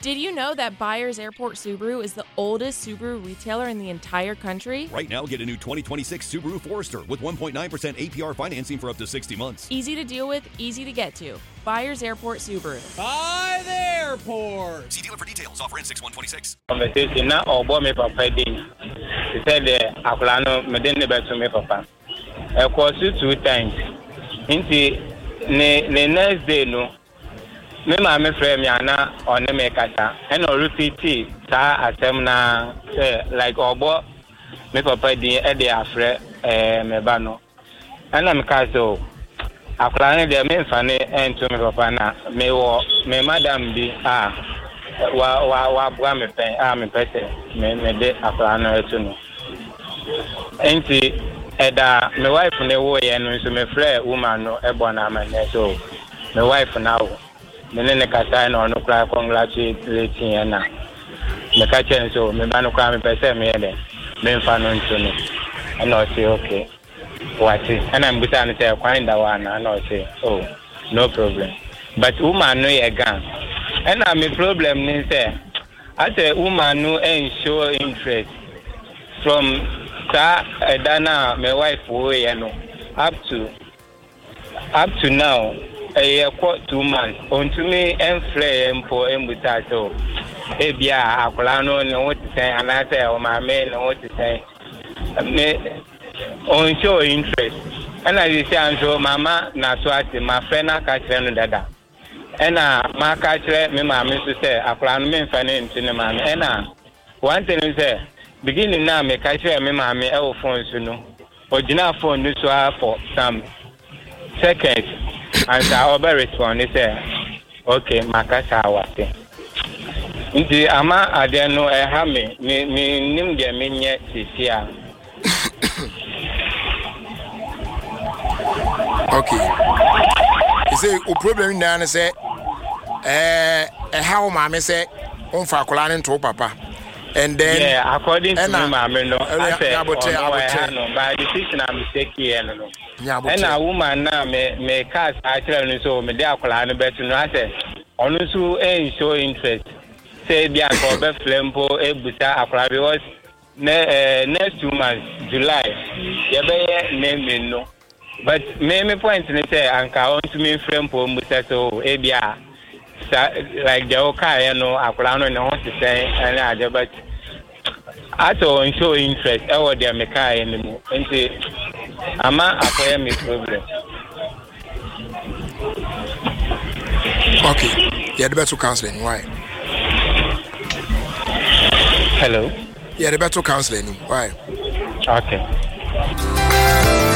Did you know that Byers Airport Subaru is the oldest Subaru retailer in the entire country? Right now, get a new 2026 Subaru Forester with 1.9% APR financing for up to 60 months. Easy to deal with, easy to get to. Byers Airport Subaru. By the airport. See dealer for details. Offer in 6/126. Conversation na obo me papa din. He said akola no me den ne beto me papa. E course 2 times. Inti ne next day no. Me ma me frɛ me ana on me kata. And o repeat sa asem na like obo me papa din e dey afrɛ me ba no. Ana me ka so akola ne dey me mfa ne ento me papa na me madam bi wa bua me pen me pese me de akola no etu no. Enti eda me wife ne wo ye no so me frɛ woman no e bona amane so me wife now me ne kata no no kra congratulating na me ka chen so me ba no kra me pese me ye me mfa no ntu no and I say okay what is and I'm going to say find that one and I say oh no problem but woman no ye gan and I me problem is say I say woman no show interest from Dana my wife way no up to now a 2 months on to me and flame for embutato ebia akola no ne what say and I say o ma me no what say me on show interest and I say and so mama na so ati my friend na ka kire no dada ena ma ka kire me ma me so say akola no me mfa ne ntine ma me ena one thing is say beginning now me ka kire me ma me e wo phone so no original phone no so for some seconds and I will respond say okay makasa awate nti ama ade no e ha me nim de me nye sisia. Okay. You say o problem na na say how mama say on fa kola nto papa and then yeah according to me mama no I say no by decision I'm taking no and a woman na me cast actually so me dey akola no betu no I say onu so show interest say bia ko be flempo ebuta akola because next 2 months July ye be name no but me point ni say anka on to me flempo mbuta so ebia like the okay no akola no ne ho say and ade but ato show interest e wo dey me kai ni nti ama akoya me problem. Okay, yeah, the better counseling. Why? Hello. Yeah, the better counseling. Why? Okay.